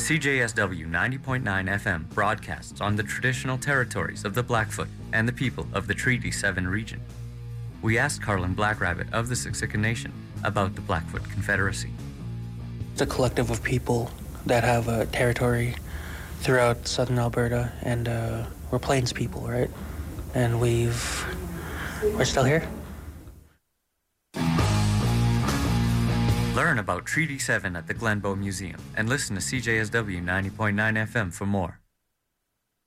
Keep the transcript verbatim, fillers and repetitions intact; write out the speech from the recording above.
C J S W ninety point nine F M broadcasts on the traditional territories of the Blackfoot and the people of the Treaty seven region. We asked Carlin Blackrabbit of the Siksika Nation about the Blackfoot Confederacy. It's a collective of people that have a territory throughout southern Alberta, and uh, we're Plains people, right? And we've... we're still here. Learn about Treaty seven at the Glenbow Museum and listen to C J S W ninety point nine F M for more.